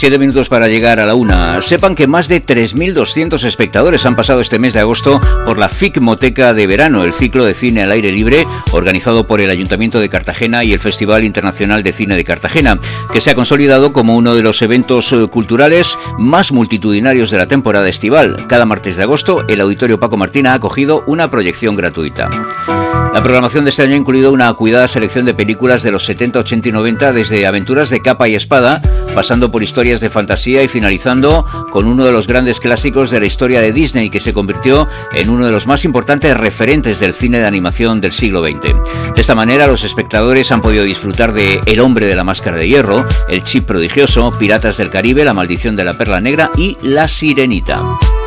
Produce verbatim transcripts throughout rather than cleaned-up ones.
Siete minutos para llegar a la una. Sepan que más de tres mil doscientos espectadores han pasado este mes de agosto por la Ficmoteca de Verano, el ciclo de cine al aire libre organizado por el Ayuntamiento de Cartagena y el Festival Internacional de Cine de Cartagena, que se ha consolidado como uno de los eventos culturales más multitudinarios de la temporada estival. Cada martes de agosto, el Auditorio Paco Martín ha acogido una proyección gratuita. La programación de este año ha incluido una cuidada selección de películas de los setenta, ochenta y noventa, desde aventuras de capa y espada, pasando por historias de fantasía y finalizando con uno de los grandes clásicos de la historia de Disney, que se convirtió en uno de los más importantes referentes del cine de animación del siglo veinte. De esta manera, los espectadores han podido disfrutar de El hombre de la máscara de hierro, El chip prodigioso, Piratas del Caribe, La maldición de la perla negra y La sirenita.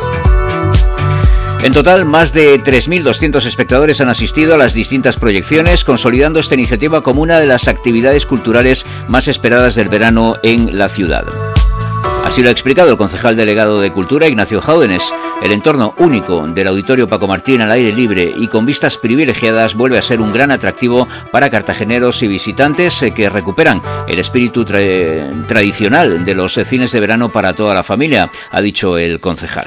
En total, más de tres mil doscientos espectadores han asistido a las distintas proyecciones, consolidando esta iniciativa como una de las actividades culturales más esperadas del verano en la ciudad. Así lo ha explicado el concejal delegado de Cultura, Ignacio Jáudenes. El entorno único del Auditorio Paco Martín al aire libre y con vistas privilegiadas vuelve a ser un gran atractivo para cartageneros y visitantes que recuperan el espíritu tra- tradicional de los cines de verano para toda la familia, ha dicho el concejal.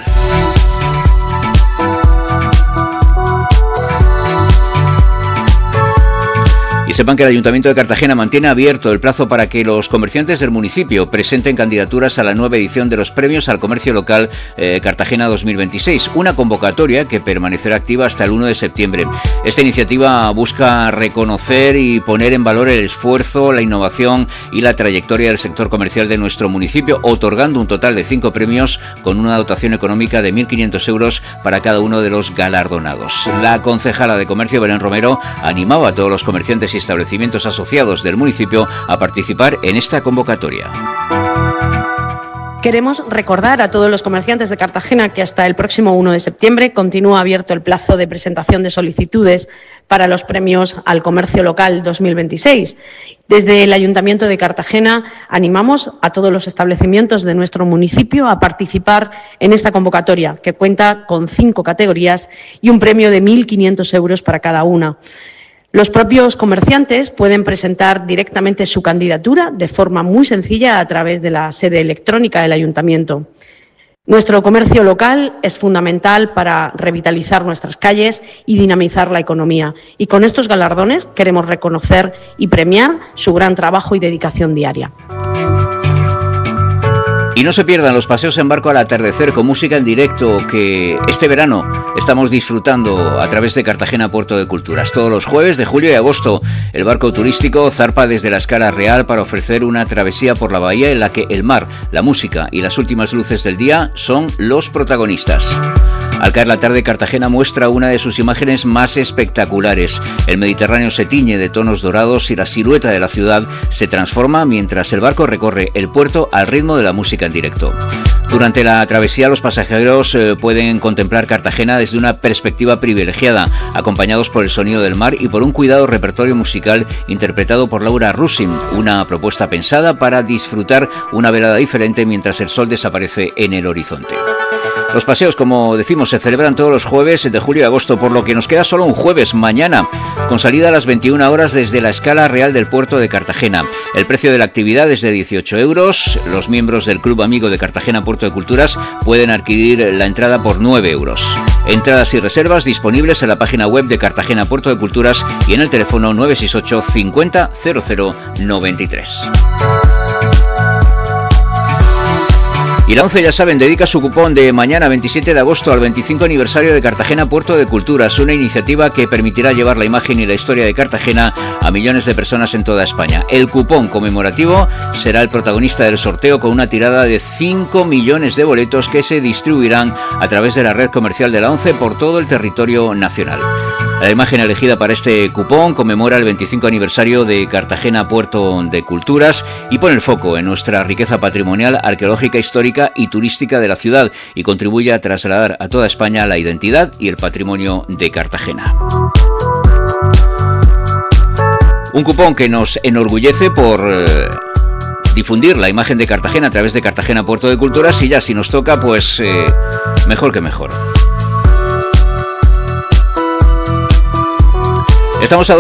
Y sepan que el Ayuntamiento de Cartagena mantiene abierto el plazo para que los comerciantes del municipio presenten candidaturas a la nueva edición de los Premios al Comercio Local eh, Cartagena dos mil veintiséis, una convocatoria que permanecerá activa hasta el uno de septiembre. Esta iniciativa busca reconocer y poner en valor el esfuerzo, la innovación y la trayectoria del sector comercial de nuestro municipio, otorgando un total de cinco premios con una dotación económica de mil quinientos euros para cada uno de los galardonados. La concejala de Comercio, Belén Romero, animaba a todos los comerciantes y establecimientos asociados del municipio a participar en esta convocatoria. Queremos recordar a todos los comerciantes de Cartagena que hasta el próximo uno de septiembre continúa abierto el plazo de presentación de solicitudes para los premios al comercio local dos mil veintiséis. Desde el Ayuntamiento de Cartagena animamos a todos los establecimientos de nuestro municipio a participar en esta convocatoria, que cuenta con cinco categorías y un premio de mil quinientos euros para cada una. Los propios comerciantes pueden presentar directamente su candidatura de forma muy sencilla a través de la sede electrónica del Ayuntamiento. Nuestro comercio local es fundamental para revitalizar nuestras calles y dinamizar la economía. Y con estos galardones queremos reconocer y premiar su gran trabajo y dedicación diaria. Y no se pierdan los paseos en barco al atardecer con música en directo que este verano estamos disfrutando a través de Cartagena Puerto de Culturas. Todos los jueves de julio y agosto, el barco turístico zarpa desde la Escala Real para ofrecer una travesía por la bahía en la que el mar, la música y las últimas luces del día son los protagonistas. Al caer la tarde, Cartagena muestra una de sus imágenes más espectaculares. El Mediterráneo se tiñe de tonos dorados y la silueta de la ciudad se transforma mientras el barco recorre el puerto al ritmo de la música en directo. Durante la travesía, los pasajeros eh, pueden contemplar Cartagena desde una perspectiva privilegiada, acompañados por el sonido del mar y por un cuidado repertorio musical interpretado por Laura Rusin, una propuesta pensada para disfrutar una velada diferente mientras el sol desaparece en el horizonte. Los paseos, como decimos, se celebran todos los jueves de julio y agosto, por lo que nos queda solo un jueves, mañana, con salida a las veintiuna horas desde la Escala Real del Puerto de Cartagena. El precio de la actividad es de dieciocho euros. Los miembros del Club Amigo de Cartagena Puerto de Culturas pueden adquirir la entrada por nueve euros. Entradas y reservas disponibles en la página web de Cartagena Puerto de Culturas y en el teléfono nueve seis ocho cincuenta cero cero noventa y tres. Y la ONCE, ya saben, dedica su cupón de mañana veintisiete de agosto al veinticinco aniversario de Cartagena Puerto de Culturas, una iniciativa que permitirá llevar la imagen y la historia de Cartagena a millones de personas en toda España. El cupón conmemorativo será el protagonista del sorteo, con una tirada de cinco millones de boletos que se distribuirán a través de la red comercial de la ONCE por todo el territorio nacional. La imagen elegida para este cupón conmemora el veinticinco aniversario de Cartagena Puerto de Culturas y pone el foco en nuestra riqueza patrimonial, arqueológica, histórica y turística de la ciudad, y contribuye a trasladar a toda España la identidad y el patrimonio de Cartagena. Un cupón que nos enorgullece por eh, difundir la imagen de Cartagena a través de Cartagena Puerto de Culturas, y ya si nos toca, pues eh, mejor que mejor. Estamos a